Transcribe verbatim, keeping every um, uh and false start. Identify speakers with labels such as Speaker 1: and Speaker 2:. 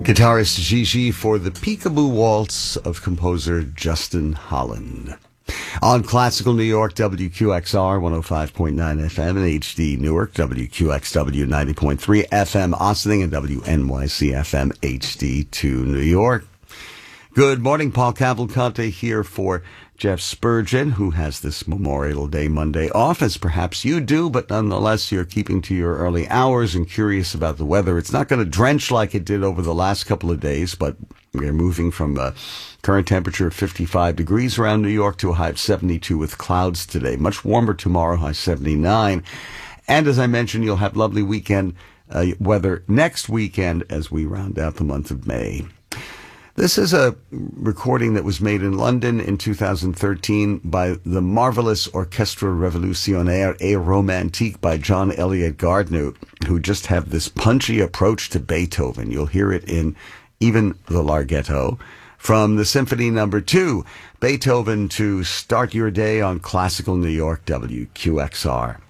Speaker 1: Guitarist Gigi for the Peekaboo Waltz of composer Justin Holland. On Classical New York, W Q X R one oh five point nine F M and H D Newark, W Q X W ninety point three F M Ossining, and W N Y C F M H D two New York. Good morning, Paul Cavalcante here for Jeff Spurgeon, who has this Memorial Day Monday off, as perhaps you do, but nonetheless you're keeping to your early hours and curious about the weather. It's not going to drench like it did over the last couple of days, but we're moving from a current temperature of fifty-five degrees around New York to a high of seventy-two with clouds today. Much warmer tomorrow, high seventy-nine. And as I mentioned, you'll have lovely weekend uh, weather next weekend as we round out the month of May. This is a recording that was made in London in two thousand thirteen by the marvelous Orchestra Revolutionnaire et Romantique by John Eliot Gardner, who just have this punchy approach to Beethoven. You'll hear it in even the Larghetto. From the Symphony Number Two, Beethoven, to start your day on Classical New York, W Q X R.